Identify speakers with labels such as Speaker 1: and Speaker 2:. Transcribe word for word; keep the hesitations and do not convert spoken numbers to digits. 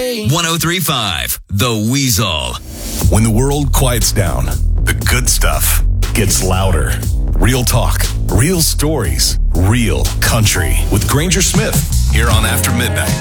Speaker 1: one oh three point five, The Weasel.
Speaker 2: When the world quiets down, the good stuff gets louder. Real talk, real stories, real country. With Granger Smith, here on After Midnight.